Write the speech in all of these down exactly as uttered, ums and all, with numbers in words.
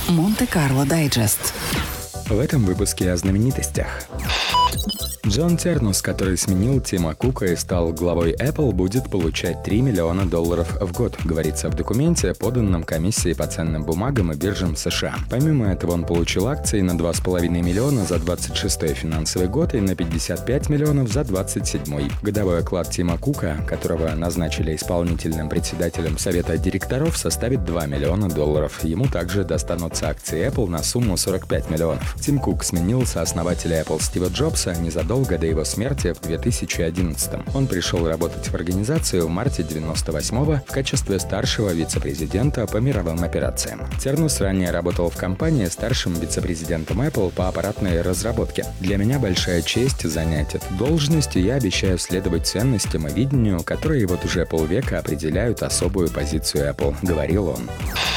Монте-Карло Дайджест. В этом выпуске о знаменитостях. Джон Тернус, который сменил Тима Кука и стал главой Apple, будет получать три миллиона долларов в год, говорится в документе, поданном комиссией по ценным бумагам и биржам США. Помимо этого, он получил акции на два с половиной миллиона за двадцать шестой финансовый год и на пятьдесят пять миллионов за двадцать седьмой. Годовой оклад Тима Кука, которого назначили исполнительным председателем совета директоров, составит два миллиона долларов. Ему также достанутся акции Apple на сумму сорок пять миллионов. Тим Кук сменил сооснователя Apple Стива Джобса незадолго до его смерти в две тысячи одиннадцатом. Он пришел работать в организацию в марте девяносто восьмого в качестве старшего вице-президента по мировым операциям. Тернус ранее работал в компании старшим вице-президентом Apple по аппаратной разработке. «Для меня большая честь занять эту должность, и я обещаю следовать ценностям и видению, которые вот уже полвека определяют особую позицию Apple», — говорил он.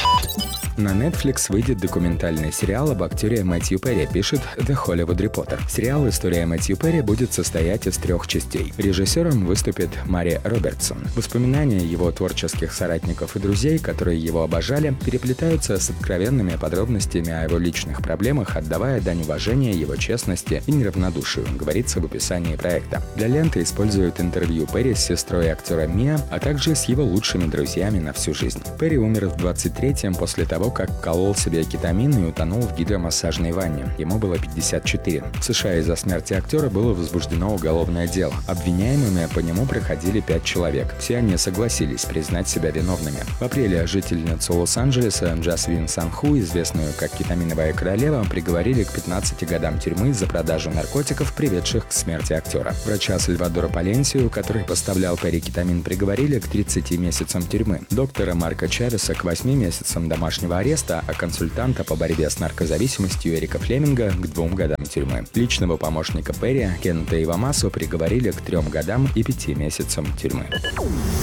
На Netflix выйдет документальный сериал об актере Мэтью Перри, пишет The Hollywood Reporter. Сериал «История Мэтью Перри» будет состоять из трех частей. Режиссером выступит Мари Робертсон. Воспоминания его творческих соратников и друзей, которые его обожали, переплетаются с откровенными подробностями о его личных проблемах, отдавая дань уважения его честности и неравнодушию, говорится в описании проекта. Для ленты используют интервью Перри с сестрой актера Миа, а также с его лучшими друзьями на всю жизнь. Перри умер в двадцать третьем после того, как колол себе кетамин и утонул в гидромассажной ванне. Ему было пятьдесят четыре. В США из-за смерти актера было возбуждено уголовное дело. Обвиняемыми по нему проходили пять человек. Все они согласились признать себя виновными. В апреле жительницу Лос-Анджелеса Джасвин Санху, известную как кетаминовая королева, приговорили к пятнадцати годам тюрьмы за продажу наркотиков, приведших к смерти актера. Врача Сальвадора Паленсио, который поставлял Перри кетамин, приговорили к тридцати месяцам тюрьмы. Доктора Марка Чавеса к восьми месяцам домашнего ареста, а консультанта по борьбе с наркозависимостью Эрика Флеминга к двум годам тюрьмы. Личного помощника Перри Кеннета Ивамасу приговорили к трем годам и пяти месяцам тюрьмы.